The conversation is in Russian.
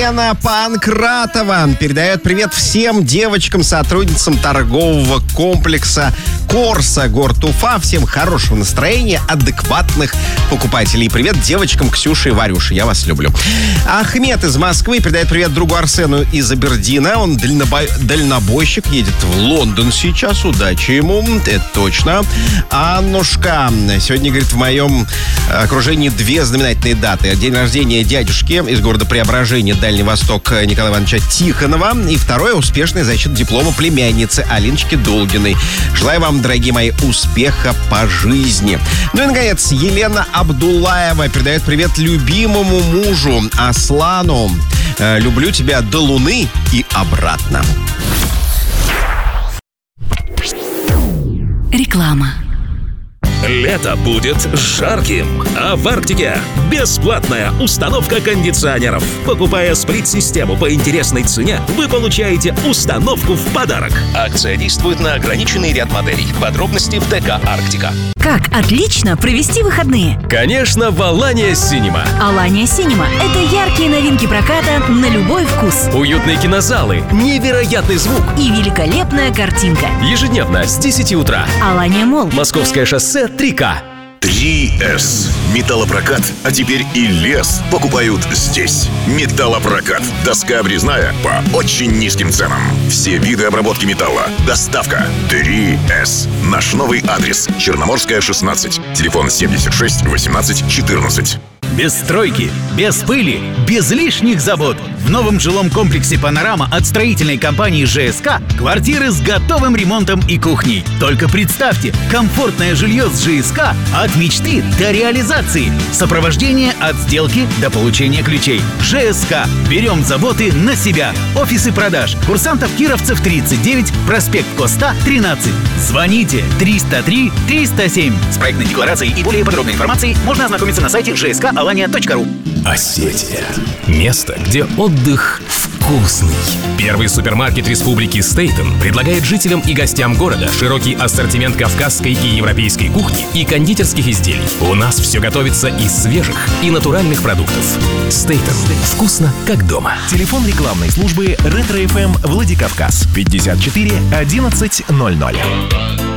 Елена Панкратова передает привет всем девочкам-сотрудницам торгового комплекса Корса, город Уфа. Всем хорошего настроения, адекватных покупателей. Привет девочкам Ксюше и Варюше. Я вас люблю. Ахмед из Москвы передает привет другу Арсену из Абердина. Он дальнобойщик, едет в Лондон сейчас. Удачи ему, это точно. Аннушка. Сегодня, говорит, в моем окружении две знаменательные даты. День рождения дядюшки из города Преображения, Дальний Восток, Николая Ивановича Тихонова. И второе — успешный защита диплома племянницы Алиночки Долгиной. Желаю вам, дорогие мои, успеха по жизни. Ну и, наконец, Елена Абдулаева передает привет любимому мужу Аслану. Люблю тебя до Луны и обратно. Реклама. Лето будет жарким, а в Арктике бесплатная установка кондиционеров. Покупая сплит-систему по интересной цене, вы получаете установку в подарок. Акция действует на ограниченный ряд моделей. Подробности в ТК «Арктика». Как отлично провести выходные? Конечно, в Алания Синема. Алания Синема – это яркие новинки проката на любой вкус. Уютные кинозалы, невероятный звук и великолепная картинка. Ежедневно с 10 утра. Алания Молл. Московское шоссе 3К. 3С. Металлопрокат, а теперь и лес покупают здесь. Металлопрокат. Доска обрезная по очень низким ценам. Все виды обработки металла. Доставка. 3С. Наш новый адрес. Черноморская, 16. Телефон 76 18 14. Без стройки, без пыли, без лишних забот. В новом жилом комплексе «Панорама» от строительной компании ЖСК квартиры с готовым ремонтом и кухней. Только представьте, комфортное жилье с ЖСК от мечты до реализации. Сопровождение от сделки до получения ключей. ЖСК. Берем заботы на себя. Офисы продаж. Курсантов Кировцев 39, проспект Коста 13. Звоните 303 307. С проектной декларацией и более подробной информацией можно ознакомиться на сайте jska.alania.ru. Осетия. Место, где отдых вкусный. Первый супермаркет Республики Стейтен предлагает жителям и гостям города широкий ассортимент кавказской и европейской кухни и кондитерских изделий. У нас все готовится из свежих и натуральных продуктов. Стейтен. Вкусно, как дома. Телефон рекламной службы Ретро-ФМ Владикавказ 54 11 00.